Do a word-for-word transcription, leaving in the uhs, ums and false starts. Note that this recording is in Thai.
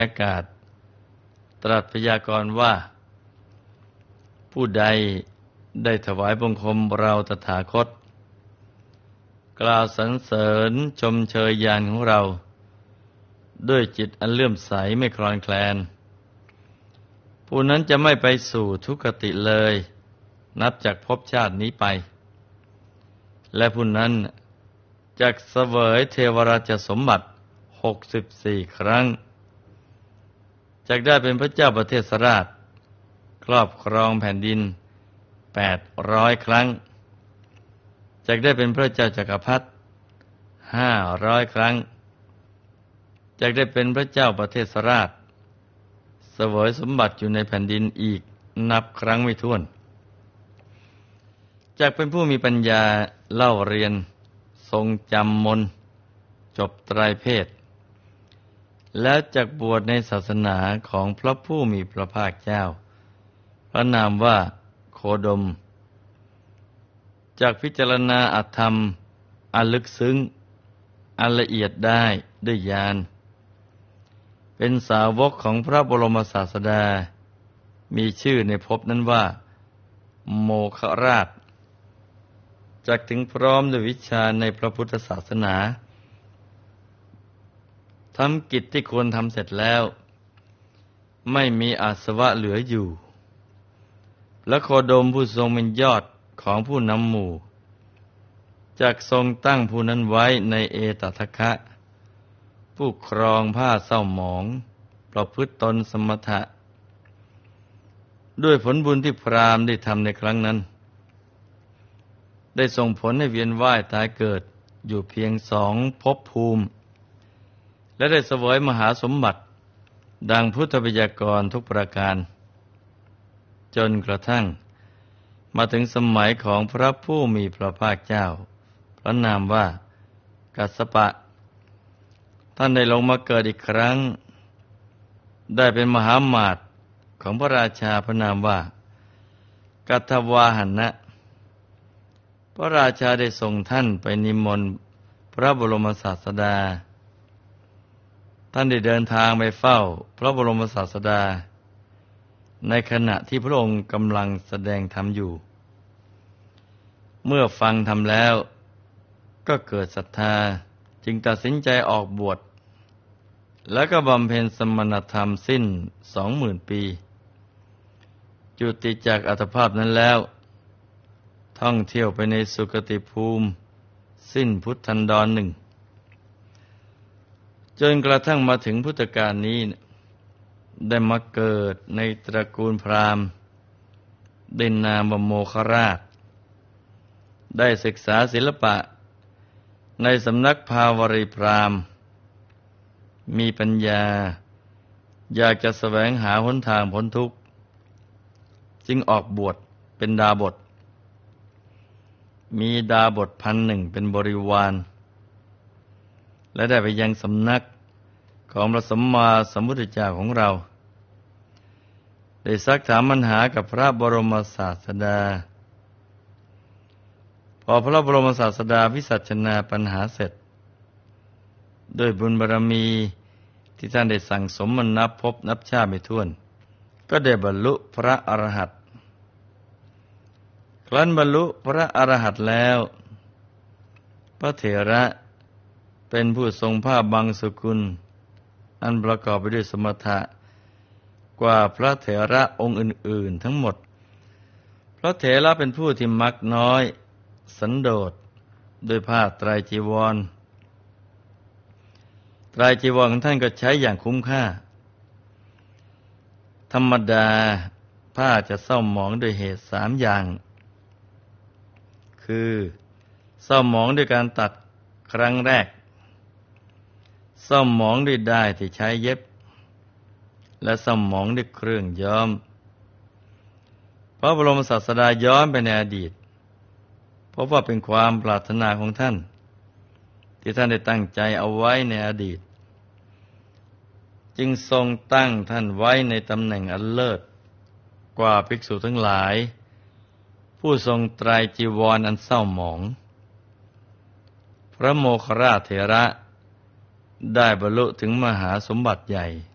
อากาศตรัสพยากรณ์ว่าผู้ใดได้ถวายบังคมเราตถาคตกล่าวสรรเสริญชมเชยญาณของเราด้วยจิตอันเลื่อมใสไม่คลอนแคลนผู้นั้นจะไม่ไปสู่ทุกขติเลยนับจากภพชาตินี้ไปและผู้นั้นจักเสวยเทวราชสมบัติหกสิบสี่ครั้งจักได้เป็นพระเจ้าประเทศราชครอบครองแผ่นดินแปดร้อยครั้งจักได้เป็นพระเจ้าจักรพรรดิห้าร้อยครั้งจักได้เป็นพระเจ้าประเทศราชเสวยสมบัติอยู่ในแผ่นดินอีกนับครั้งไม่ถ้วนจักเป็นผู้มีปัญญาเล่าเรียนทรงจำมนต์จบไตรเพศแล้วจักบวชในศาสนาของพระผู้มีพระภาคเจ้าพระนามว่าโคดมจากพิจารณาอธรรมอันลึกซึ้งอันละเอียดได้ด้วยญาณเป็นสาวกของพระบรมศาสดามีชื่อในภพนั้นว่าโมคคราชจักถึงพร้อมด้วยวิชาในพระพุทธศาสนาทำกิจที่ควรทำเสร็จแล้วไม่มีอาสวะเหลืออยู่และโคดมผู้ทรงเป็นยอดของผู้นำหมู่จักทรงตั้งผู้นั้นไว้ในเอตทัคคะผู้ครองผ้าเศร้าหมองประพฤติตนสมถะด้วยผลบุญที่พราหมณ์ได้ทำในครั้งนั้นได้ส่งผลให้เวียนว่ายตายเกิดอยู่เพียงสองภพภูมิและได้เสวยมหาสมบัติดังพุทธพยากรณ์ทุกประการจนกระทั่งมาถึงสมัยของพระผู้มีพระภาคเจ้าพระนามว่ากัสสปะท่านได้ลงมาเกิดอีกครั้งได้เป็นมหามาตย์ของพระราชาพระนามว่ากัทวาหันะพระราชาได้ส่งท่านไปนิมนต์พระบรมศาสดาท่านได้เดินทางไปเฝ้าพระบรมศาสดาในขณะที่พระองค์กำลังแสดงธรรมอยู่เมื่อฟังธรรมแล้วก็เกิดศรัทธาจึงตัดสินใจออกบวชแล้วก็บำเพ็ญสมณธรรมสิ้นสองหมื่นปีจุติจากอัตภาพนั้นแล้วท่องเที่ยวไปในสุคติภูมิสิ้นพุทธันดรหนึ่งจนกระทั่งมาถึงพุทธกาลนี้ได้มาเกิดในตระกูลพราหมณ์ได้นามว่าโมคคราชได้ศึกษาศิลปะในสำนักภาวรีพราหมณ์มีปัญญาอยากจะแสวงหาหนทางพ้นทุกข์จึงออกบวชเป็นดาบสมีดาบสพันหนึ่งเป็นบริวารและได้ไปยังสำนักของพระสัมมาสัมพุทธเจ้าของเราได้ซักถามปัญหากับพระบรมศาสดาพอพระบรมศาสดาวิสัชนาปัญหาเสร็จด้วยบุญบารมีที่ท่านได้สั่งสมมานับพบนับชาติไม่ถ้วนก็ได้บรรลุพระอรหันต์ครั้นบรรลุพระอรหันต์แล้วพระเถระเป็นผู้ทรงผ้าบังสุกุลอันประกอบไปด้วยสมถะกว่าพระเถระองค์อื่นๆทั้งหมดพระเถระเป็นผู้ที่มักน้อยสันโดษด้วยผ้าไตรจีวรไตรจีวรของท่านก็ใช้อย่างคุ้มค่าธรรมดาผ้าจะเศร้าหมองด้วยเหตุสามอย่างคือเศร้าหมองด้วยการตัดครั้งแรกเศร้าหมองด้วยด้ายที่ใช้เย็บและเศร้าหมองด้วยเครื่องย้อมพระบรมศาสดาย้อนไปในอดีตเพราะว่าเป็นความปรารถนาของท่านที่ท่านได้ตั้งใจเอาไว้ในอดีตจึงทรงตั้งท่านไว้ในตำแหน่งอันเลิศกว่าภิกษุทั้งหลายผู้ทรงไตรจีวรอันเศร้าหมองพระโมคคัลลาเถระได้บรรลุถึงมหาสมบัติใหญ่